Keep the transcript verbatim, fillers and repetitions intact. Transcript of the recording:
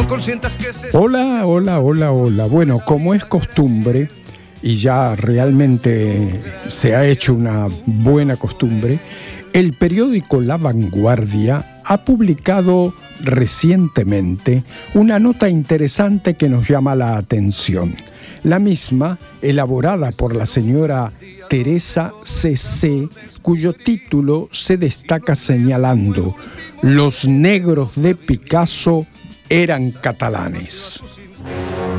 no consientas que se... Hola, hola, hola, hola. Bueno, como es costumbre, y ya realmente se ha hecho una buena costumbre, el periódico La Vanguardia ha publicado recientemente una nota interesante que nos llama la atención. La misma, elaborada por la señora Teresa C C, cuyo título se destaca señalando: los negros de Picasso eran catalanes.